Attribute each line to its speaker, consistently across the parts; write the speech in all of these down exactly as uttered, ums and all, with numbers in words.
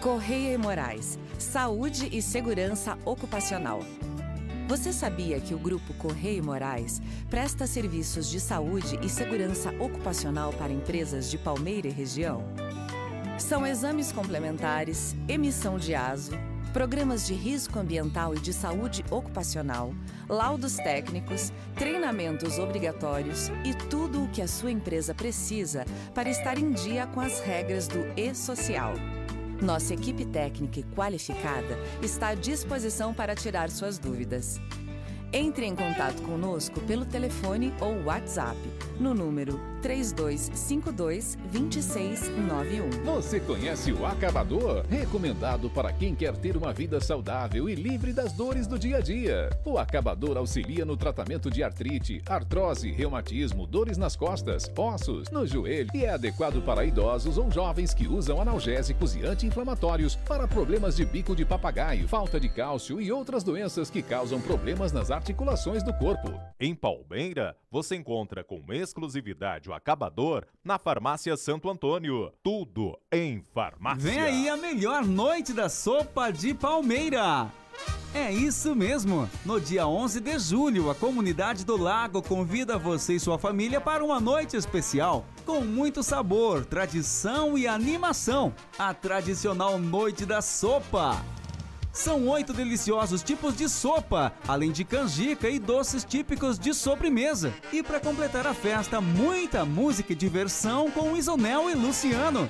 Speaker 1: Correia e Morais, Saúde e Segurança Ocupacional. Você sabia que o Grupo Correia e Morais presta serviços de saúde e segurança ocupacional para empresas de Palmeira e região? São exames complementares, emissão de aso, programas de risco ambiental e de saúde ocupacional, laudos técnicos, treinamentos obrigatórios e tudo o que a sua empresa precisa para estar em dia com as regras do E-Social. Nossa equipe técnica e qualificada está à disposição para tirar suas dúvidas. Entre em contato conosco pelo telefone ou WhatsApp no número três dois cinco dois, dois seis nove um.
Speaker 2: Você conhece o Acabador? Recomendado para quem quer ter uma vida saudável e livre das dores do dia a dia. O Acabador auxilia no tratamento de artrite, artrose, reumatismo, dores nas costas, ossos, no joelho e é adequado para idosos ou jovens que usam analgésicos e anti-inflamatórios para problemas de bico de papagaio, falta de cálcio e outras doenças que causam problemas nas articulações do corpo.
Speaker 3: Em Palmeira, você encontra com exclusividade o Acabador na Farmácia Santo Antônio. Tudo em farmácia.
Speaker 4: Vem aí a melhor noite da sopa de Palmeira. É isso mesmo! No dia onze de julho, a comunidade do Lago convida você e sua família para uma noite especial, com muito sabor, tradição e animação. A tradicional Noite da Sopa. São oito deliciosos tipos de sopa, além de canjica e doces típicos de sobremesa. E para completar a festa, muita música e diversão com Isonel e Luciano.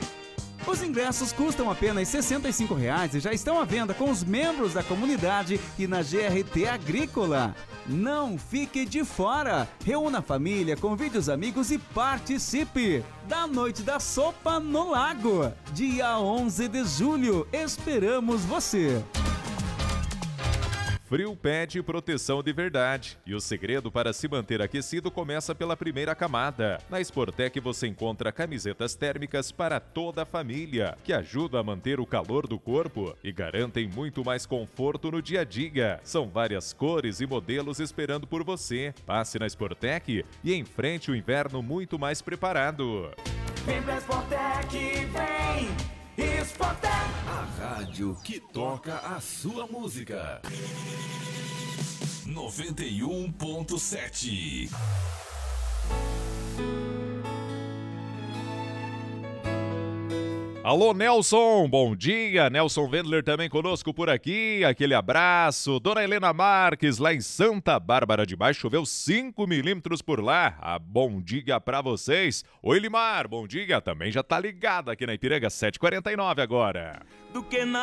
Speaker 4: Os ingressos custam apenas sessenta e cinco reais e já estão à venda com os membros da comunidade e na G R T Agrícola. Não fique de fora! Reúna a família, convide os amigos e participe! Da Noite da Sopa no Lago, dia onze de julho. Esperamos você!
Speaker 3: Frio pede proteção de verdade. E o segredo para se manter aquecido começa pela primeira camada. Na Sportec você encontra camisetas térmicas para toda a família, que ajudam a manter o calor do corpo e garantem muito mais conforto no dia a dia. São várias cores e modelos esperando por você. Passe na Sportec e enfrente o inverno muito mais preparado.
Speaker 5: Vem pra Sportec, vem! Sportec!
Speaker 6: A rádio que toca a sua música. noventa e um ponto sete.
Speaker 3: Alô, Nelson, bom dia. Nelson Wendler também conosco por aqui. Aquele abraço. Dona Helena Marques, lá em Santa Bárbara de Baixo, choveu cinco milímetros por lá. Ah, bom dia pra vocês. Oi, Limar, bom dia. Também já tá ligado aqui na Ipiranga, sete e quarenta e nove agora.
Speaker 5: Do que na